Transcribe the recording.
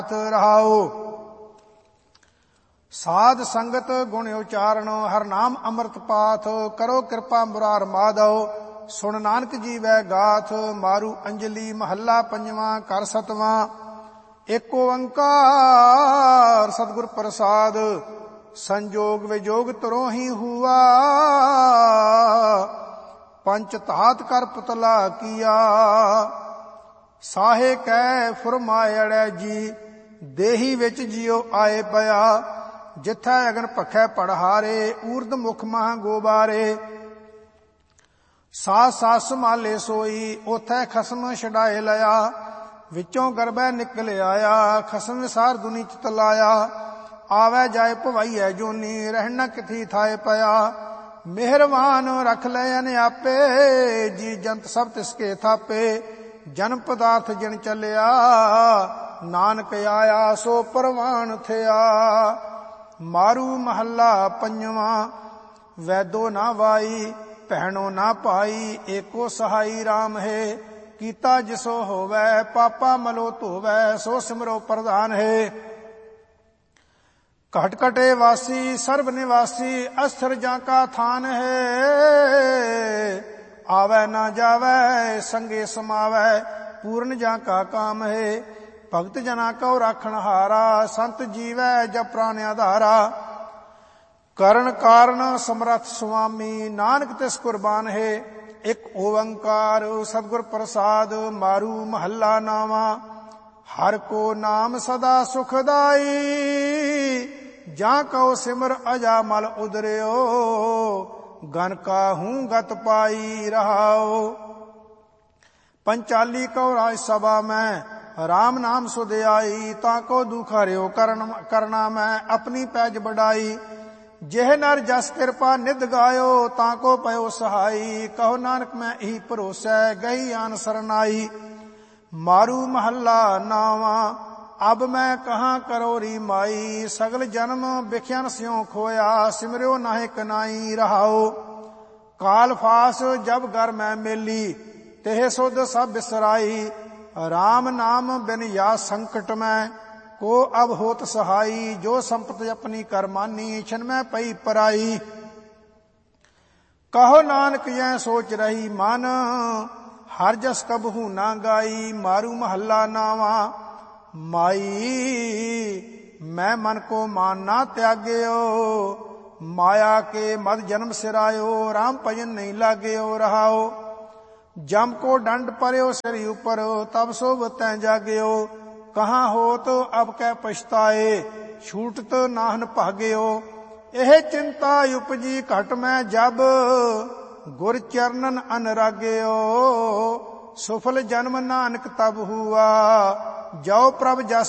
ਰਹਾਓ। ਸਾਧ ਸੰਗਤ ਗੁਣ ਉਚਾਰਨ ਹਰ ਨਾਮ ਅੰਮ੍ਰਿਤ ਪਾਥ ਕਰੋ ਕਿਰਪਾ ਮੁਰਾਰ ਮਾਧਵ ਸੁਣ ਨਾਨਕ ਜੀਵੈ ਗਾਥ। ਮਾਰੂ ਅੰਜਲੀ ਮਹੱਲਾ ਪੰਜਵਾਂ ਘਰ ਸਤਵਾਂ। ਏਕ ਓੰਕਾਰ ਸਤਿਗੁਰ ਪ੍ਰਸਾਦ ਸੰਜੋਗ ਵਿਜੋਗ ਤਰੋ ਹੀ ਹੁਆ। ਪੰਚ ਧਾਤ ਕਰ ਪੁਤਲਾ ਕੀਆ ਸਾਹੇ ਕੈ ਫੁਰਮਾਇੜੈ ਜੀ। ਦੇਹੀ ਵਿੱਚ ਜਿਉ ਆਏ ਪਿਆ ਜਿਥੈ ਅਗਨ ਭਖੈ ਪੜਹਾਰੇ ਊਰਧ ਮੁਖ ਮਹਾਂ ਗੋਬਾਰੇ। ਸਾਸ ਸਾਸ ਸੰਭਾਲੇ ਸੋਈ ਉਥੈ ਖਸਮ ਛਡਾਏ ਲਿਆ। ਵਿੱਚੋਂ ਗਰਭੈ ਨਿਕਲ ਆਇਆ ਖਸਮ ਵਿਸਾਰ ਦੁਨੀ ਚਿਤ ਲਾਇਆ। ਆਵੈ ਜਾਏ ਭਵਾਈਐ ਜੋਨੀ ਰਹਿਣ ਨ ਕਿਥੀ ਥਾਏ ਪਿਆ। ਮਿਹਰਬਾਨ ਰਖ ਲੈਨ ਆਪੇ ਜੀ ਜੰਤ ਸਭ ਤਿਸਕੇ ਥਾਪੇ। ਜਨਮ ਪਦਾਰਥ ਜਿਨ ਚੱਲਿਆ ਨਾਨਕ ਆਇਆ ਸੋ ਪ੍ਰਵਾਨ ਥਿਆ। ਮਾਰੂ ਮਹੱਲਾ ਪੰਜਵਾਂ। ਵੈਦੋ ਨਾ ਵਾਈ ਭੈਣੋ ਨਾ ਭਾਈ ਏਕੋ ਸਹਾਈ ਰਾਮ ਹੈ। ਕੀਤਾ ਜਿਸੋ ਹੋਵੈ ਪਾਪਾ ਮਲੋ ਧੋਵੈ ਸੋ ਸਿਮਰੋ ਪ੍ਰਧਾਨ ਹੈ। ਘਟ ਘਟੇ ਵਾਸੀ ਸਰਬ ਨਿਵਾਸੀ ਅਸਥਿਰ ਜਾਂ ਕਾ ਥਾਨ ਹੈ। ਆਵੈ ਨਾ ਜਾਵੈ ਸੰਗੇ ਸਮਾਵੈ ਪੂਰਨ ਜਾਂ ਕਾ ਕਾਮ ਹੈ। ਭਗਤ ਜਨਾ ਕਉ ਰਾਖਣ ਹਾਰਾ ਸੰਤ ਜੀਵੈ ਜਪ ਪ੍ਰਾਨ ਆਧਾਰਾ। ਕਰਨ ਕਾਰਨ ਸਮਰੱਥ ਸੁਆਮੀ ਨਾਨਕ ਤਿਸ ਕੁਰਬਾਨ ਹੈ। ਇਕ ਓੰਕਾਰ ਸਤਿਗੁਰ ਪ੍ਰਸਾਦ। ਮਾਰੂ ਮਹੱਲਾ ਨਾਵਾਂ। ਹਰ ਕੋ ਨਾਮ ਸਦਾ ਸੁਖਦਾਈ ਜਾਂ ਕਉ ਸਿਮਰ ਅਜਾਮਲ ਉਦਰਿਓ। ਗਨ ਕਾਹੂ ਗਤ ਪਾਈ ਰਹਾਓ। ਪੰਚਾਲੀ ਕਉ ਰਾਜ ਸਭਾ ਮੈਂ ਰਾਮ ਨਾਮ ਸੁਧਿਆਈ। ਤਾਂ ਕੋ ਦੁਖ ਹਰਿਓ ਕਰਨਾ ਮੈਂ ਆਪਣੀ ਪੈਜ ਬੜਾਈ। ਜਿਹ ਨਰ ਜਸ ਕਿਰਪਾ ਨਿਧ ਗਾਇਓ ਤਾਂ ਕੋ ਪਇਓ ਸਹਾਈ। ਕਹੋ ਨਾਨਕ ਮੈਂ ਇਹੀ ਭਰੋਸੈ ਗਈ ਆਨ ਸਰਨਾਈ। ਮਾਰੂ ਮਹੱਲਾ ਨਾਵਾਂ। ਅਬ ਮੈਂ ਕਹਾਂ ਕਰੋ ਰੀ ਮਾਈ ਸਗਲ ਜਨਮ ਬਿਖਿਆਨ ਸਿਉ ਖੋਇਆ। ਸਿਮਰਿਓ ਨਾਹਿ ਕਨਾਈ ਰਹਾਓ। ਕਾਲ ਫਾਸ ਜਬ ਗਰ ਮੈਂ ਮੇਲੀ ਤਿਹ ਸੁਧ ਸਭ ਬਿਸਰਾਈ। ਰਾਮ ਨਾਮ ਬਿਨ ਯਾ ਸੰਕਟ ਮੈਂ ਕੋ ਅਬ ਹੋਤ ਸਹਾਈ। ਜੋ ਸੰਪਤ ਆਪਣੀ ਕਰਮਾਨੀ ਛਨ ਮੈਂ ਪਈ ਪਰਾਈ। ਕਹੋ ਨਾਨਕ ਜੈ ਸੋਚ ਰਹੀ ਮਨ ਹਰ ਜਸ ਕਬਹੂ ਨਾ ਗਾਈ। ਮਾਰੂ ਮਹੱਲਾ ਨਾਵਾਂ। ਮਾਈ ਮੈਂ ਮਨ ਕੋ ਮਾਨ ਨਾ ਤਿਆਗਿਓ ਮਾਇਆ ਕੇ ਮਦ ਜਨਮ ਸਿਰਾਇਓ। ਰਾਮ ਭਜਨ ਨਹੀਂ ਲਾਗਿਓ ਰਹਾਓ। ਜਮ ਕੋ ਡੰਡ ਪਰਿਓ ਸਿਰ ਉਪਰ ਤਬ ਸੋਭ ਤੈ ਜਾਗਿਓ। ਕਹਾਂ ਹੋਤ ਅਬ ਕੈ ਪਛਤਾਏ ਛੂਟਤ ਨਾਹਨ ਭਾਗਿਓ। ਇਹ ਚਿੰਤਾ ਉਪਜੀ ਘਟ ਮੈਂ ਜਬ ਗੁਰ ਚਰਨਨ ਅਨਰਾਗਿਓ। ਸੁਫਲ ਜਨਮ ਨਾਨਕ ਤਬ ਹੁਆ ਜੋ ਪ੍ਰਭ ਜਸ